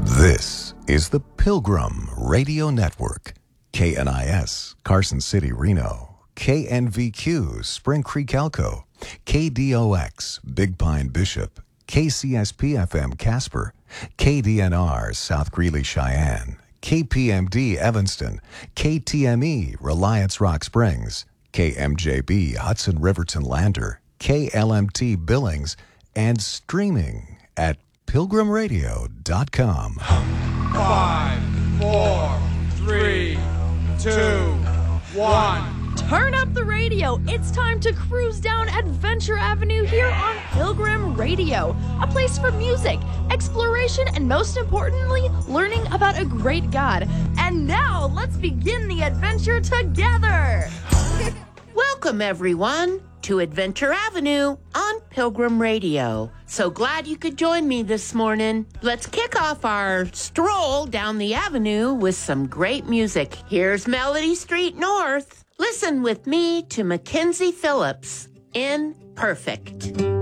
This is the Pilgrim Radio Network. KNIS, Carson City, Reno. KNVQ, Spring Creek, Elko. KDOX, Big Pine, Bishop. KCSP-FM, Casper. KDNR, South Greeley, Cheyenne. KPMD, Evanston. KTME, Reliance, Rock Springs. KMJB, Hudson Riverton, Lander. KLMT, Billings. And streaming at pilgrimradio.com. 5, 4, 3, 2, 1. Turn up the radio. It's time to cruise down Adventure Avenue here on Pilgrim Radio, a place for music, exploration, and most importantly, learning about a great God. And now, let's begin the adventure together. Welcome, everyone, to Adventure Avenue on Pilgrim Radio. So glad you could join me this morning. Let's kick off our stroll down the avenue with some great music. Here's Melody Street North. Listen with me to Mackenzie Phillips in Perfect.